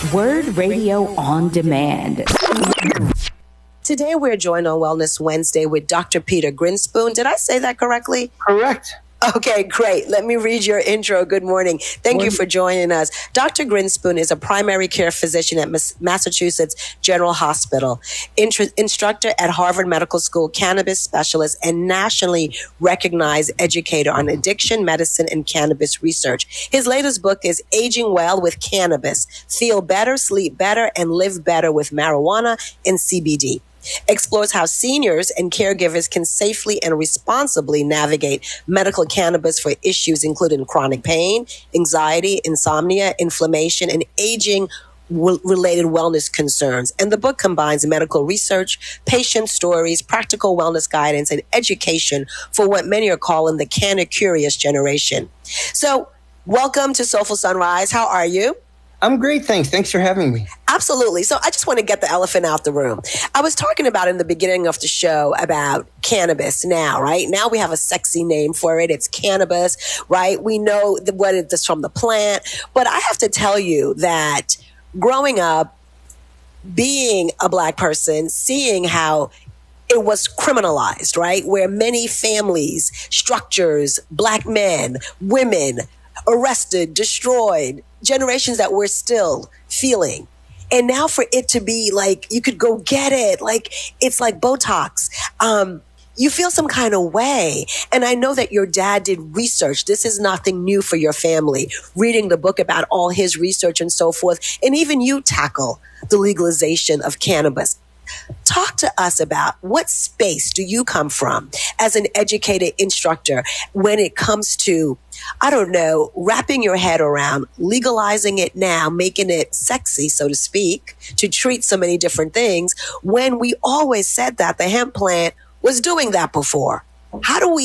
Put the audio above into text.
Word Radio on Demand. Today we're joined on Wellness Wednesday with Dr. Peter Grinspoon. Did I say that correctly? Correct. Okay, great. Let me read your intro. Good morning. Thank you for joining us. Dr. Grinspoon is a primary care physician at Massachusetts General Hospital, instructor at Harvard Medical School, cannabis specialist, and nationally recognized educator on addiction, medicine, and cannabis research. His latest book is Aging Well with Cannabis: Feel Better, Sleep Better, and Live Better with Marijuana and CBD. Explores how seniors and caregivers can safely and responsibly navigate medical cannabis for issues including chronic pain, anxiety, insomnia, inflammation, and aging-related wellness concerns. And the book combines medical research, patient stories, practical wellness guidance, and education for what many are calling the canna-curious generation. So, welcome to Soulful Sunrise. How are you? I'm great, thanks. Thanks for having me. Absolutely. So I just want to get the elephant out the room. I was talking about in the beginning of the show about cannabis now, right? Now we have a sexy name for it. It's cannabis, right? We know what it is from the plant. But I have to tell you that growing up, being a Black person, seeing how it was criminalized, right? Where many families, structures, Black men, women, arrested, destroyed, generations that we're still feeling. And now for it to be like, you could go get it, like, it's like Botox. You feel some kind of way. And I know that your dad did research. This is nothing new for your family. Reading the book about all his research and so forth. And even you tackle the legalization of cannabis. Talk to us about what space do you come from as an educated instructor when it comes to, I don't know, wrapping your head around legalizing it now, making it sexy, so to speak, to treat so many different things when we always said that the hemp plant was doing that before. How do we